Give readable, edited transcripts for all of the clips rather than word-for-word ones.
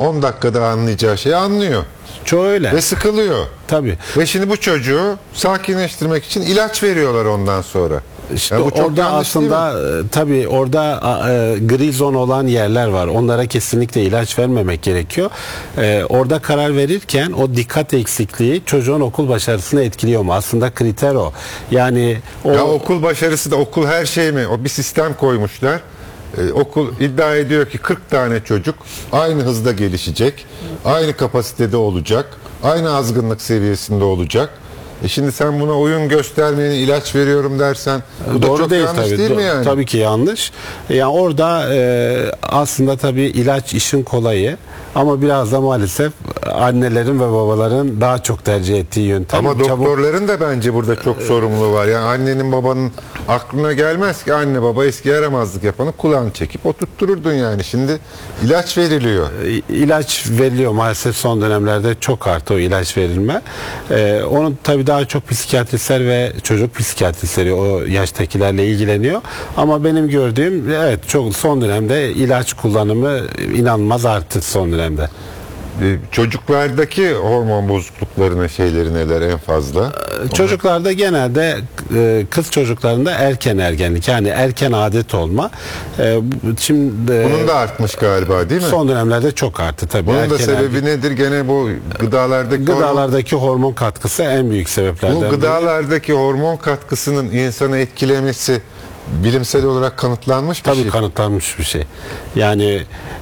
10 dakikada anlayacağı şeyi anlıyor. Çoğu öyle. Ve sıkılıyor. Tabii. Ve şimdi bu çocuğu sakinleştirmek için ilaç veriyorlar ondan sonra. İşte bu çok orada yanlış değil mi? aslında tabii orada gri zon olan yerler var. Onlara kesinlikle ilaç vermemek gerekiyor. Orada karar verirken o dikkat eksikliği çocuğun okul başarısını etkiliyor mu? Aslında kriter o. Yani Ya okul başarısı da okul her şey mi? O bir sistem koymuşlar. Okul iddia ediyor ki 40 tane çocuk aynı hızda gelişecek, aynı kapasitede olacak, aynı azgınlık seviyesinde olacak. Şimdi sen buna uyum göstermeyene ilaç veriyorum dersen bu da doğru çok değil, yanlış tabii. değil mi yani? Tabii ki yanlış. Yani orada aslında tabii ilaç işin kolayı ama biraz da maalesef annelerin ve babaların daha çok tercih ettiği yöntem. Ama doktorların da bence burada çok sorumluluğu var. Yani annenin babanın aklına gelmez ki anne baba eski yaramazlık yapanı kulağını çekip oturttururdun yani. Şimdi ilaç veriliyor. İlaç veriliyor maalesef, son dönemlerde çok arttı o ilaç verilme. Onun tabii daha çok psikiyatristler ve çocuk psikiyatristleri o yaştakilerle ilgileniyor. Ama benim gördüğüm evet çok son dönemde ilaç kullanımı inanılmaz arttı son dönemde. Çocuklardaki hormon bozukluklarının şeyleri neler en fazla? Çocuklarda genelde kız çocuklarında erken ergenlik, yani erken adet olma. Şimdi bunun da artmış galiba değil mi? Son dönemlerde çok arttı tabii. Bunun erken da sebebi nedir? Gene bu gıdalardaki hormon katkısı en büyük sebeplerden. Bu gıdalardaki hormon katkısının insanı etkilemesi bilimsel olarak kanıtlanmış bir tabii şey. Kanıtlanmış bir şey. Yani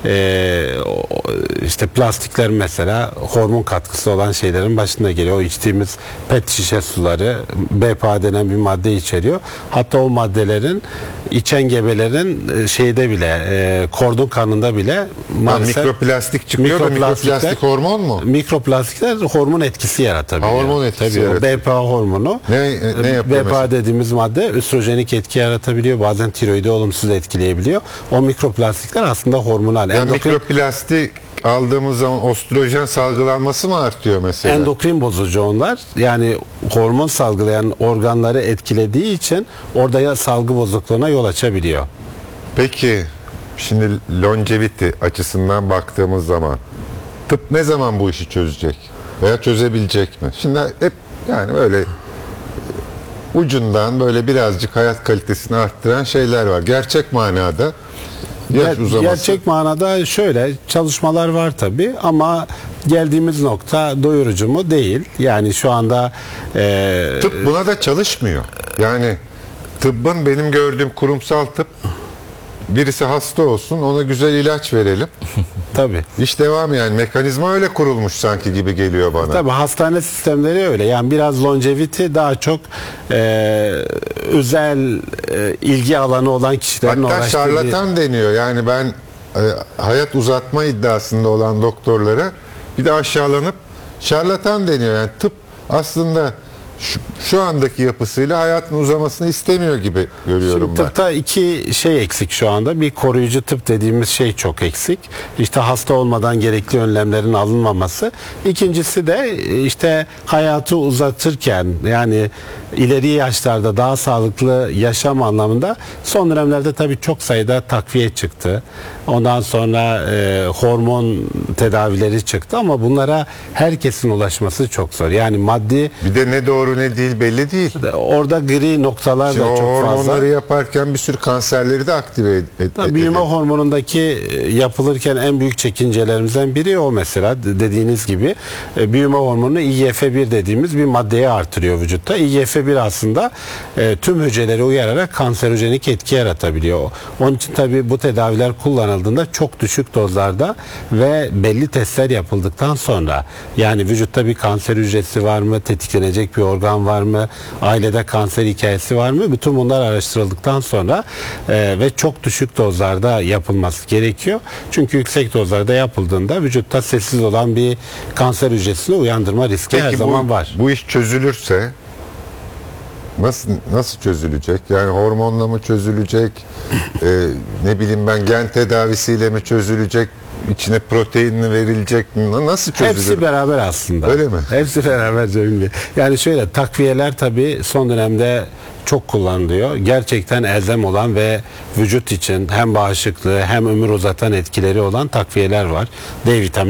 işte plastikler mesela hormon katkısı olan şeylerin başında geliyor. O içtiğimiz pet şişe suları BPA denen bir madde içeriyor. Hatta o maddelerin içen gebelerin şeyde bile kordon kanında bile maalesef mikroplastik çıkıyor da mikroplastik hormon mu? Mikroplastikler hormon etkisi yaratabiliyor. Hormon etkisi yaratıyor. BPA hormonu. Ne yapıyor BPA mesela? dediğimiz madde östrojenik etki yaratabiliyor. Bazen tiroidi olumsuz etkileyebiliyor. O mikroplastikler aslında hormonal. Yani mikroplastik aldığımız zaman östrojen salgılanması mı artıyor mesela? Endokrin bozucu onlar. Yani hormon salgılayan organları etkilediği için orada salgı bozukluğuna yol açabiliyor. Peki şimdi longevity açısından baktığımız zaman tıp ne zaman bu işi çözecek? Veya çözebilecek mi? Şimdi hep yani böyle ucundan böyle birazcık hayat kalitesini arttıran şeyler var. Gerçek manada yaş uzaması. Gerçek manada şöyle çalışmalar var tabii ama geldiğimiz nokta doyurucu mu? Değil. Yani şu anda tıp buna da çalışmıyor. Yani tıbbın benim gördüğüm kurumsal tıp birisi hasta olsun ona güzel ilaç verelim. Tabii. İş devam yani. Mekanizma öyle kurulmuş sanki gibi geliyor bana. Tabii hastane sistemleri öyle. Yani biraz longevity daha çok özel ilgi alanı olan kişilerin hatta uğraştığı şarlatan deniyor. Yani ben hayat uzatma iddiasında olan doktorlara bir de aşağılanıp şarlatan deniyor. Yani tıp aslında şu andaki yapısıyla hayatın uzamasını istemiyor gibi görüyorum ben. Tıpta iki şey eksik şu anda. Bir koruyucu tıp dediğimiz şey çok eksik. İşte hasta olmadan gerekli önlemlerin alınmaması. İkincisi de işte hayatı uzatırken yani ileri yaşlarda daha sağlıklı yaşam anlamında son dönemlerde tabii çok sayıda takviye çıktı. Ondan sonra hormon tedavileri çıktı ama bunlara herkesin ulaşması çok zor. Yani maddi bir de ne doğru ne değil belli değil. Orada gri noktalar da çok fazla. Hormonları yaparken bir sürü kanserleri de aktive ediyor. Büyüme hormonundaki yapılırken en büyük çekincelerimizden biri o mesela dediğiniz gibi. Büyüme hormonu IGF-1 dediğimiz bir maddeyi artırıyor vücutta. IGF-1 aslında tüm hücreleri uyararak kanserojenik etki yaratabiliyor. Onun için tabii bu tedaviler kullanıldığında çok düşük dozlarda ve belli testler yapıldıktan sonra yani vücutta bir kanser hücresi var mı, tetiklenecek bir organ var mı, ailede kanser hikayesi var mı, bütün bunlar araştırıldıktan sonra ve çok düşük dozlarda yapılması gerekiyor. Çünkü yüksek dozlarda yapıldığında vücutta sessiz olan bir kanser hücresini uyandırma riski her zaman var. Bu iş çözülürse nasıl çözülecek? Yani hormonla mı çözülecek? Ne bileyim ben gen tedavisiyle mi çözülecek? İçine protein mi verilecek mi? Nasıl çözülür? Hepsi beraber aslında. Öyle mi? Hepsi beraber Cemil Bey. Yani şöyle takviyeler tabii son dönemde çok kullanılıyor. Gerçekten elzem olan ve vücut için hem bağışıklığı hem ömür uzatan etkileri olan takviyeler var. D vitamini